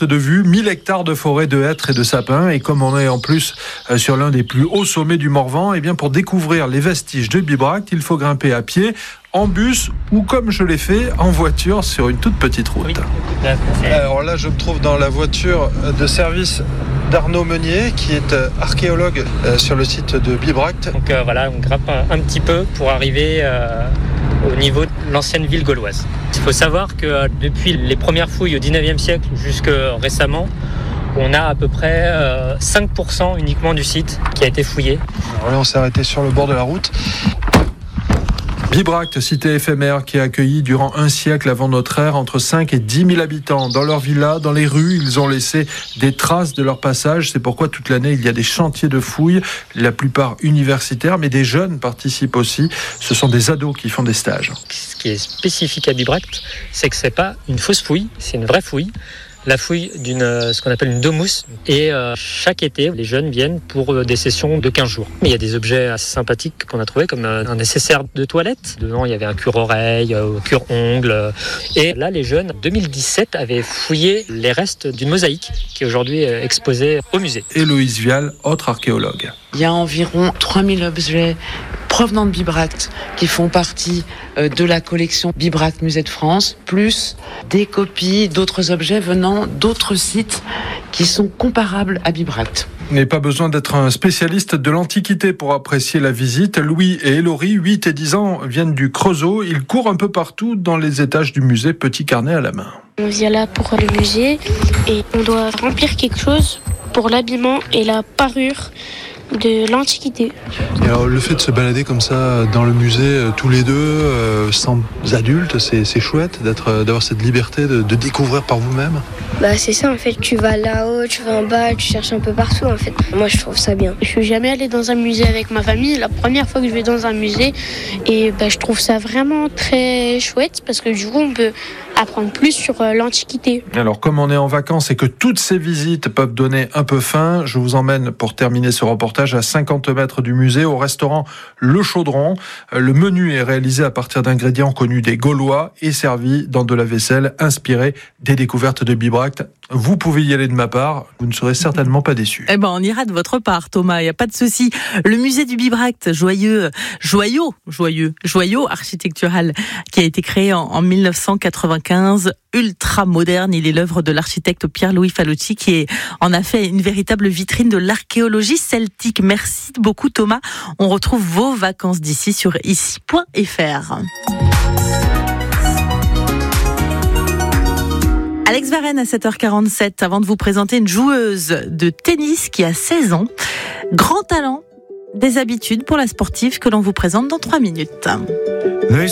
perte de vue, 1000 hectares de forêt de hêtres et de sapins. Et comme on est en plus sur l'un des plus hauts sommets du Morvan, eh bien pour découvrir les vestiges de Bibracte, il faut grimper à pied, en bus ou comme je l'ai fait, en voiture sur une toute petite route. Oui. Alors là, je me trouve dans la voiture de service d'Arnaud Meunier, qui est archéologue sur le site de Bibracte. Donc on grimpe un petit peu pour arriver au niveau de l'ancienne ville gauloise. Il faut savoir que depuis les premières fouilles au 19e siècle jusque récemment, on a à peu près 5% uniquement du site qui a été fouillé. Alors là, on s'est arrêté sur le bord de la route. Bibracte, cité éphémère qui a accueilli durant un siècle avant notre ère entre 5 et 10 000 habitants. Dans leurs villas, dans les rues, ils ont laissé des traces de leur passage. C'est pourquoi toute l'année, il y a des chantiers de fouilles, la plupart universitaires, mais des jeunes participent aussi. Ce sont des ados qui font des stages. Ce qui est spécifique à Bibracte, c'est que c'est pas une fausse fouille, c'est une vraie fouille. La fouille ce qu'on appelle une domus. Et chaque été, les jeunes viennent pour des sessions de 15 jours. Mais il y a des objets assez sympathiques qu'on a trouvés, comme un nécessaire de toilette. Dedans, il y avait un cure-oreille, cure-ongle. Et là, les jeunes, en 2017, avaient fouillé les restes d'une mosaïque qui est aujourd'hui exposée au musée. Héloïse Vial, autre archéologue. Il y a environ 3000 objets provenant de Bibracte qui font partie de la collection Bibracte Musée de France, plus des copies d'autres objets venant d'autres sites qui sont comparables à Bibracte. Il n'est pas besoin d'être un spécialiste de l'Antiquité pour apprécier la visite. Louis et Hélory, 8 et 10 ans, viennent du Creusot. Ils courent un peu partout dans les étages du musée, petit carnet à la main. On vient là pour le musée et on doit remplir quelque chose pour l'habillement et la parure de l'Antiquité. Et alors, le fait de se balader comme ça dans le musée, tous les deux, sans adultes, c'est chouette d'avoir cette liberté de découvrir par vous-même. C'est ça en fait, tu vas là-haut, tu vas en bas, tu cherches un peu partout en fait. Moi je trouve ça bien. Je suis jamais allée dans un musée avec ma famille, la première fois que je vais dans un musée et je trouve ça vraiment très chouette parce que du coup on peut apprendre plus sur l'Antiquité. Alors comme on est en vacances et que toutes ces visites peuvent donner un peu faim, je vous emmène pour terminer ce reportage à 50 mètres du musée au restaurant Le Chaudron. Le menu est réalisé à partir d'ingrédients connus des Gaulois et servi dans de la vaisselle inspirée des découvertes de Bibracte. Vous pouvez y aller de ma part, vous ne serez certainement pas déçus. On ira de votre part, Thomas, il n'y a pas de souci. Le musée du Bibracte, joyau architectural qui a été créé en 1995, ultra moderne. Il est l'œuvre de l'architecte Pierre-Louis Falucci qui en a fait une véritable vitrine de l'archéologie celtique. Merci beaucoup, Thomas. On retrouve vos vacances d'ici sur ici.fr. Alex Varenne à 7h47, avant de vous présenter une joueuse de tennis qui a 16 ans. Grand talent, des habitudes pour la sportive que l'on vous présente dans 3 minutes.